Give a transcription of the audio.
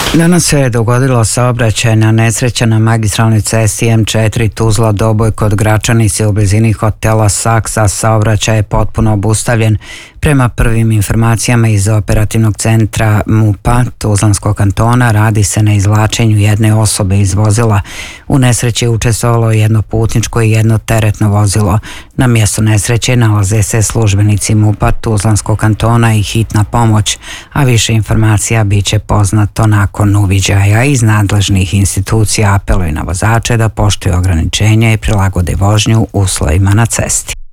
Danas se je dogodila saobraćajna nesreća na magistralnoj cesti M4 Tuzla-Doboj kod Gračanice u blizini hotela Saksa. Saobraćaj je potpuno obustavljen. Prema prvim informacijama iz operativnog centra MUP-a Tuzlanskog kantona radi se na izvlačenju jedne osobe iz vozila. U nesreći je učestvovalo jedno putničko i jedno teretno vozilo. Na mjestu nesreće nalaze se službenici MUP-a Tuzlanskog kantona i hitna pomoć, a više informacija bit će poznato nakon uviđaja. Iz nadležnih institucija apeluju na vozače da poštuju ograničenja i prilagode vožnju uslovima na cesti.